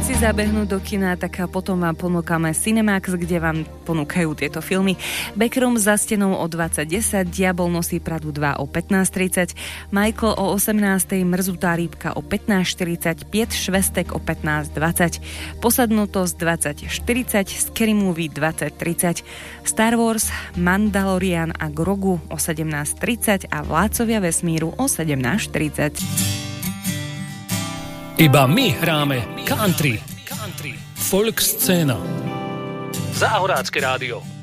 si zabehnúť do kina, tak potom vám ponúkame Cinemax, kde vám ponúkajú tieto filmy. Backroom za stenou o 20:10, Diabol nosí Pradu 2 o 15:30, Michael o 18:00, Mrzutá rýbka o 15:40, Piet Švestek o 15:20, Posadnutosť 20:40, Scary Movie 20:30, Star Wars, Mandalorian a Grogu o 17:30 a Vládcovia vesmíru o 17:40. Iba my hráme country. Folk scéna. Záhorácké rádio.